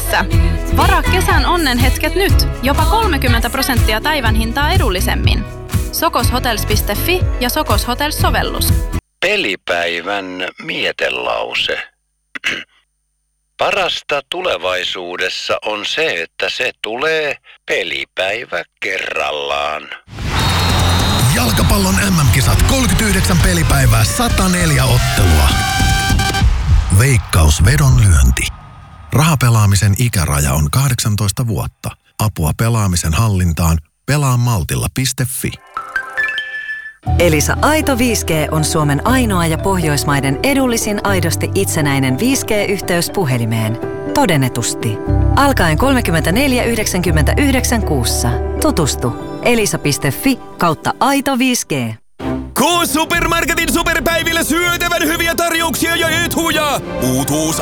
Pelipäivissä. Varaa kesän onnenhetket nyt. Jopa 30% päivän hintaa edullisemmin. Sokoshotels.fi ja Sokos Hotels-sovellus. Pelipäivän mietelause. Parasta tulevaisuudessa on se, että se tulee pelipäivä kerrallaan. Jalkapallon MM-kisat 39 pelipäivää, 104 ottelua. Veikkaus vedonlyönti. Rahapelaamisen ikäraja on 18 vuotta. Apua pelaamisen hallintaan pelaamaltilla.fi. Elisa Aito 5G on Suomen ainoa ja Pohjoismaiden edullisin aidosti itsenäinen 5G-yhteys puhelimeen. Todennetusti. Alkaen 34,99 kuussa. Tutustu elisa.fi/aito 5G. K-Supermarketin superpäivillä syötävän hyviä tarjouksia ja etuja. Uutuus